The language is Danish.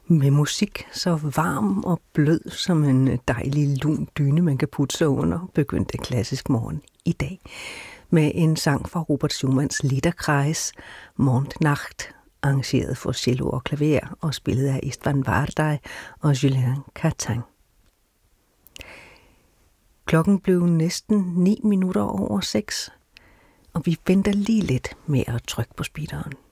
Med musik så varm og blød som en dejlig lun dyne, man kan putte sig under, begyndte Klassisk Morgen i dag. Med en sang fra Robert Schumanns Liederkreis, Mondnacht, arrangeret for cello og klaver og spillet af Istvan Vardai og Julien Catin. Klokken blev næsten 9 minutter over 6, og vi venter lige lidt med at trykke på speederen.